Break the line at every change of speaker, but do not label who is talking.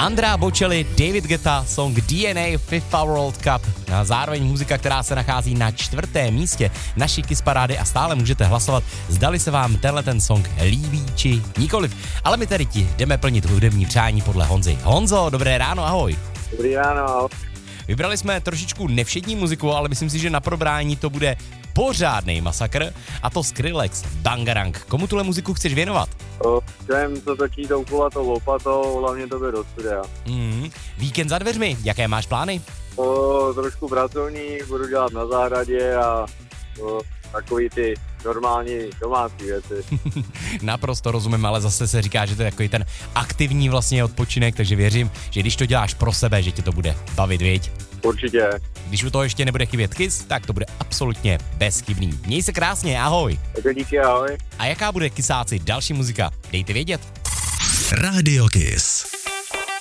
Andrea Bocelli, David Guetta, song DNA FIFA World Cup. A zároveň muzika, která se nachází na 4. místě naší Kiss parády a stále můžete hlasovat, zdali se vám tenhle ten song líbí či nikoliv. Ale my tady ti jdeme plnit hudební přání podle Honzy. Honzo, dobré ráno, ahoj.
Dobrý ráno, ahoj.
Vybrali jsme trošičku nevšední muziku, ale myslím si, že na probrání to bude pořádnej masakr, a to Skrillex, Bangarang. Komu tuhle muziku chceš věnovat?
Všem, co točí tou kulatou lopatou, hlavně to bude do studia.
Víkend za dveřmi, jaké máš plány?
Trošku pracovní, budu dělat na zahradě a takový ty normální domácí věci.
Naprosto rozumím, ale zase se říká, že to je takový ten aktivní vlastně odpočinek, takže věřím, že když to děláš pro sebe, že tě to bude bavit, viď?
Určitě.
Když u toho ještě nebude chybět Kiss, tak to bude absolutně bezchybný. Měj se krásně, ahoj.
Tak díky, ahoj.
A jaká bude Kissáci další muzika? Dejte vědět.
Radio Kiss.